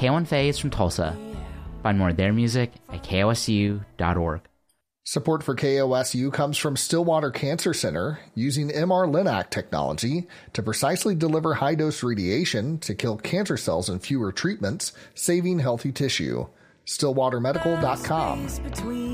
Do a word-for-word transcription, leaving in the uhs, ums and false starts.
K one Faye is from Tulsa. Find more of their music at K O S U dot org. Support for K O S U comes from Stillwater Cancer Center, using M R Linac technology to precisely deliver high-dose radiation to kill cancer cells in fewer treatments, saving healthy tissue. stillwater medical dot com.